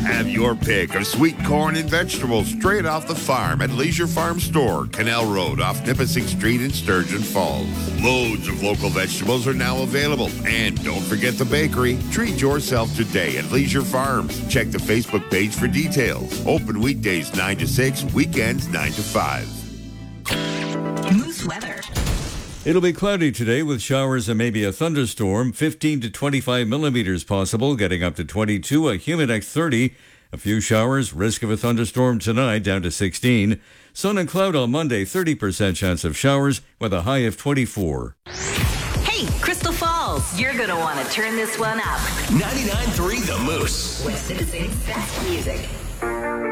Have your pick of sweet corn and vegetables straight off the farm at Leisure Farm Store, Canal Road off Nipissing Street in Sturgeon Falls. Loads of local vegetables are now available. And don't forget the bakery. Treat yourself today at Leisure Farms. Check the Facebook page for details. Open weekdays 9 to 6, weekends 9 to 5. Moose weather. It'll be cloudy today with showers and maybe a thunderstorm. 15 to 25 millimeters possible, getting up to 22. A Humidex 30. A few showers, risk of a thunderstorm tonight, down to 16. Sun and cloud on Monday, 30% chance of showers with a high of 24. Hey, Crystal Falls, you're going to want to turn this one up. 99.3 The Moose. West Nipissing's best music.